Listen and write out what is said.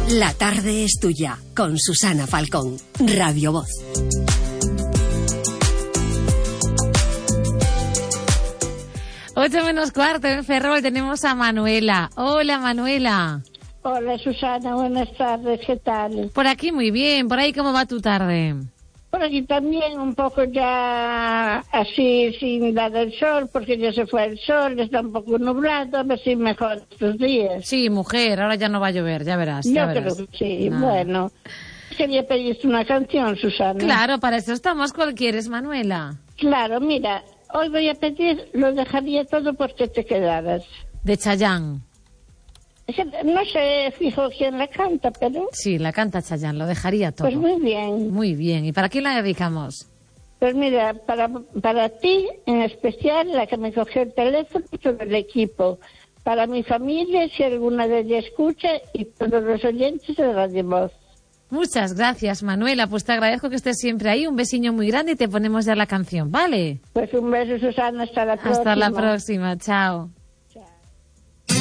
La tarde es tuya, con Susana Falcón, Radio Voz. Ocho menos cuarto, en Ferrol tenemos a Manuela. Hola, Manuela. Hola, Susana, buenas tardes, ¿qué tal? Por aquí muy bien, por ahí ¿cómo va tu tarde? Por aquí también un poco ya así sin dar el sol, porque ya se fue el sol, está un poco nublado, a ver si mejor estos días. Sí, mujer, ahora ya no va a llover, ya verás. Yo creo que sí, bueno. Quería pedirte una canción, Susana. Claro, para eso estamos. ¿Cuál quieres, Manuela? Claro, mira, hoy voy a pedir Lo dejaría todo porque te quedaras. De Chayanne. No sé fijo quién la canta, pero... Sí, la canta Chayanne, Lo dejaría todo. Pues muy bien. Muy bien. ¿Y para quién la dedicamos? Pues mira, para ti en especial, la que me cogió el teléfono, todo el equipo. Para mi familia, si alguna de ellas escucha, y todos los oyentes de Radio Voz. Muchas gracias, Manuela. Pues te agradezco que estés siempre ahí. Un besiño muy grande y te ponemos ya la canción, ¿vale? Pues un beso, Susana. Hasta la próxima. Hasta la próxima. Chao.